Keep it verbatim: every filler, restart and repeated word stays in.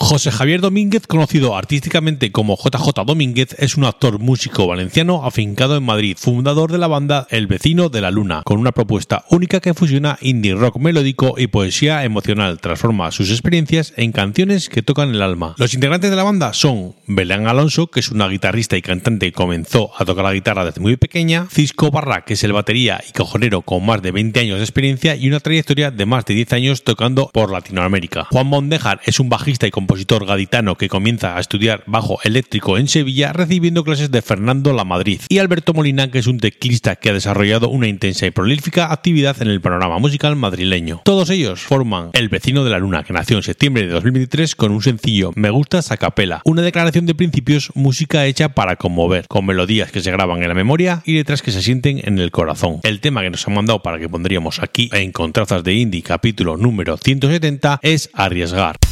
José Javier Domínguez, conocido artísticamente como J J Domínguez, es un actor músico valenciano afincado en Madrid, fundador de la banda El Vecino de la Luna, con una propuesta única que fusiona indie rock melódico y poesía emocional. Transforma sus experiencias en canciones que tocan el alma. Los integrantes de la banda son Belén Alonso, que es una guitarrista y cantante que comenzó a tocar la guitarra desde muy pequeña, Cisco Barra, que es el batería y cajonero con más de veinte años de experiencia y una trayectoria de más de diez años tocando por Latinoamérica. Juan Mondéjar es un bajista y compositor gaditano que comienza a estudiar bajo eléctrico en Sevilla, recibiendo clases de Fernando Lamadrid, y Alberto Molina, que es un teclista que ha desarrollado una intensa y prolífica actividad en el panorama musical madrileño. Todos ellos forman El Vecino de la Luna, que nació en septiembre de dos mil veintitrés con un sencillo Me Gustas a capela, una declaración de principios, música hecha para conmover, con melodías que se graban en la memoria y letras que se sienten en el corazón. El tema que nos han mandado para que pondríamos aquí en Contrastes de Indie, capítulo número ciento setenta, es Arriesgar.